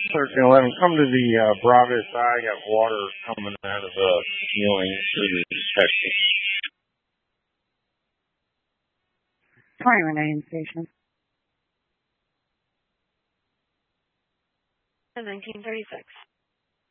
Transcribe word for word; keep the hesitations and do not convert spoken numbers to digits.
thirteen eleven, come to the uh, Bravo side. I got water coming out of the ceiling through the Texas. twenty remaining station. nineteen thirty-six.